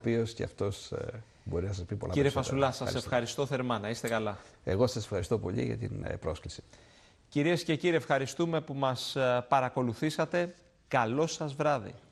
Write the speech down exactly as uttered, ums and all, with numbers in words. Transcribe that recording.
οποίος και αυτός μπορεί να σας πει πολλά. Κύριε Φασουλά, σας ευχαριστώ θερμά. Να είστε καλά. Εγώ σας ευχαριστώ πολύ για την πρόσκληση. Κυρίες και κύριοι, ευχαριστούμε που μας παρακολουθήσατε. Καλό σας βράδυ.